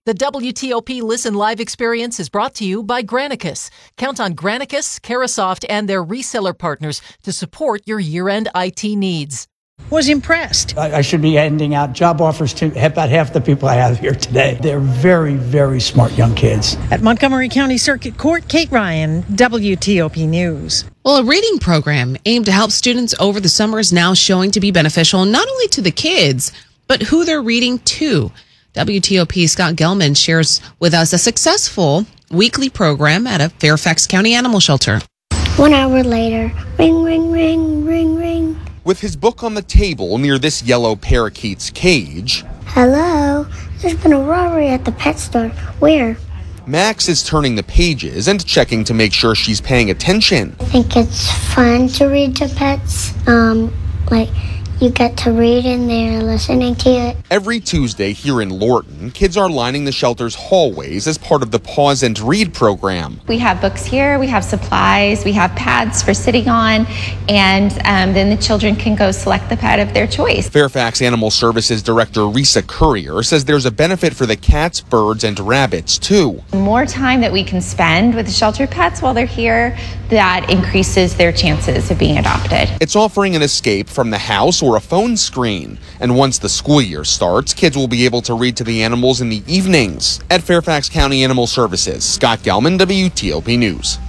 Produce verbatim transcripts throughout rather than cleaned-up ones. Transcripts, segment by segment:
The W T O P Listen Live experience is brought to you by Granicus. Count on Granicus, Carasoft, and their reseller partners to support your year-end I T needs. Was impressed. I should be handing out job offers to about half the people I have here today. They're very, very smart young kids. At Montgomery County Circuit Court, Kate Ryan, W T O P News. Well, a reading program aimed to help students over the summer is now showing to be beneficial not only to the kids, but who they're reading to. W T O P Scott Gelman shares with us a successful weekly program at a Fairfax County animal shelter. One hour later, ring, ring, ring, ring, ring. With his book on the table near this yellow parakeet's cage. Hello, there's been a robbery at the pet store. Where? Max is turning the pages and checking to make sure she's paying attention. I think it's fun to read to pets. Um, like... You get to read and they're listening to it. Every Tuesday here in Lorton, kids are lining the shelter's hallways as part of the Pause and Read program. We have books here, we have supplies, we have pads for sitting on, and um, then the children can go select the pet of their choice. Fairfax Animal Services Director Risa Courier says there's a benefit for the cats, birds, and rabbits, too. The more time that we can spend with the shelter pets while they're here, that increases their chances of being adopted. It's offering an escape from the house or a phone screen. And once the school year starts, kids will be able to read to the animals in the evenings. At Fairfax County Animal Services, Scott Gelman, W T O P News.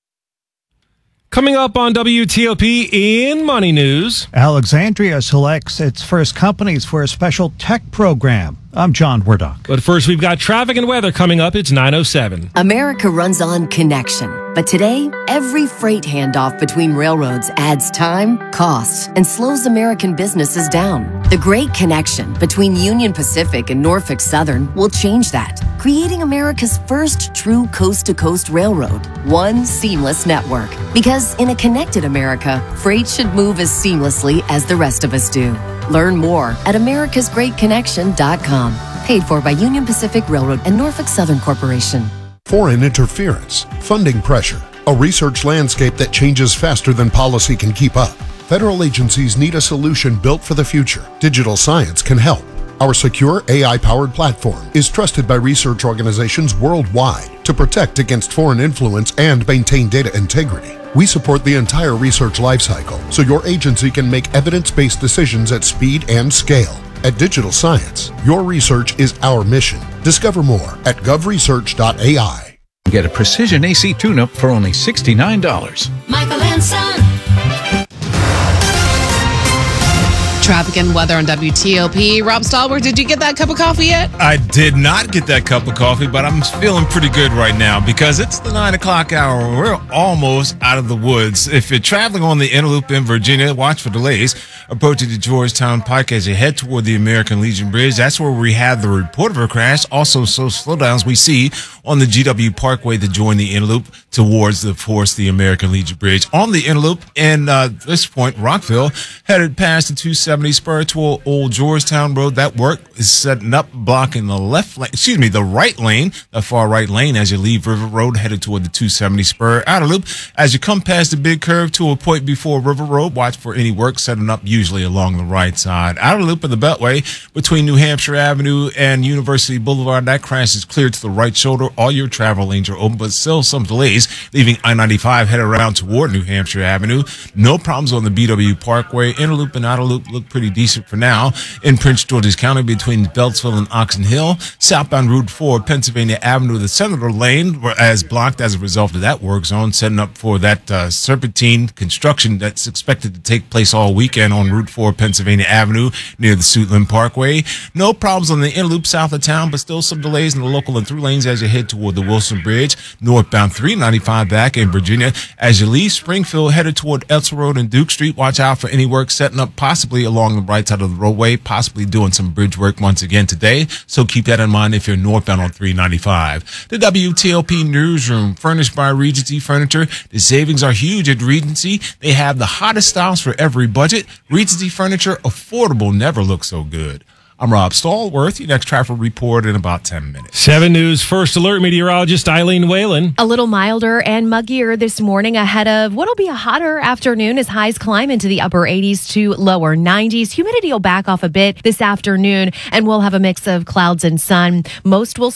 Coming up on W T O P in Money News. Alexandria selects its first companies for a special tech program. I'm John Wardock. But first, we've got traffic and weather coming up. It's nine oh seven. America runs on connection. But today, every freight handoff between railroads adds time, costs, and slows American businesses down. The Great Connection between Union Pacific and Norfolk Southern will change that, creating America's first true coast-to-coast railroad. One seamless network. Because in a connected America, freight should move as seamlessly as the rest of us do. Learn more at americas great connection dot com. Paid for by Union Pacific Railroad and Norfolk Southern Corporation. Foreign interference, funding pressure, a research landscape that changes faster than policy can keep up. Federal agencies need a solution built for the future. Digital science can help. Our secure A I-powered platform is trusted by research organizations worldwide to protect against foreign influence and maintain data integrity. We support the entire research lifecycle so your agency can make evidence-based decisions at speed and scale. At Digital Science, your research is our mission. Discover more at gov research dot A I. Get a precision A C tune-up for only sixty-nine dollars. Michael and Son. Traffic and weather on W T O P. Rob Stallworth, did you get that cup of coffee yet? I did not get that cup of coffee, but I'm feeling pretty good right now because it's the nine o'clock hour. We're almost out of the woods. If you're traveling on the Interloop in Virginia, watch for delays approaching the Georgetown Pike as you head toward the American Legion Bridge. That's where we have the report of a crash. Also, so slowdowns we see on the G W Parkway to join the Interloop towards, of course, the American Legion Bridge. On the Interloop, and uh, this point, Rockville, headed past the two seventy spur to Old Georgetown Road. That work is setting up, blocking the left lane, excuse me, the right lane, the far right lane as you leave River Road, headed toward the two seventy spur. Outer loop, as you come past the big curve to a point before River Road, watch for any work setting up usually along the right side. Outer loop of the Beltway between New Hampshire Avenue and University Boulevard, that crash is cleared to the right shoulder. All your travel lanes are open, but still some delays, leaving I ninety-five headed around toward New Hampshire Avenue. No problems on the B W Parkway. Inner loop and outer loop look pretty decent for now. In Prince George's County between Beltsville and Oxon Hill, southbound Route four, Pennsylvania Avenue, the Senator Lane, as blocked as a result of that work zone, setting up for that uh, serpentine construction that's expected to take place all weekend on Route four, Pennsylvania Avenue, near the Suitland Parkway. No problems on the inner loop south of town, but still some delays in the local and through lanes as you head toward the Wilson Bridge. Northbound three ninety-five back in Virginia. As you leave Springfield, headed toward Elsa Road and Duke Street, watch out for any work setting up possibly along the right side of the roadway, possibly doing some bridge work once again today. So keep that in mind if you're northbound on three ninety-five. The W T O P Newsroom, furnished by Regency Furniture. The savings are huge at Regency. They have the hottest styles for every budget. Regency Furniture, affordable, never looks so good. I'm Rob Stallworth. Your next traffic report in about ten minutes. seven News First Alert meteorologist Eileen Whalen. A little milder and muggier this morning ahead of what'll be a hotter afternoon as highs climb into the upper eighties to lower nineties. Humidity will back off a bit this afternoon, and we'll have a mix of clouds and sun. Most will